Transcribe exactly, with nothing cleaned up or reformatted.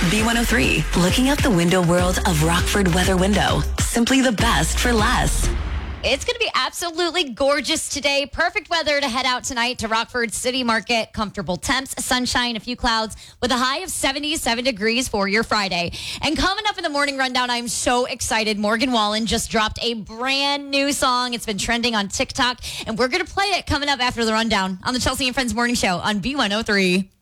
B one oh three, looking out the window world of Rockford Weather Window. Simply the best for less. It's going to be absolutely gorgeous today. Perfect weather to head out tonight to Rockford City Market. Comfortable temps, sunshine, a few clouds with a high of seventy-seven degrees for your Friday. And coming up in the morning rundown, I'm so excited. Morgan Wallen just dropped a brand new song. It's been trending on TikTok, and we're going to play it coming up after the rundown on the Chelsea and Friends Morning Show on B one oh three.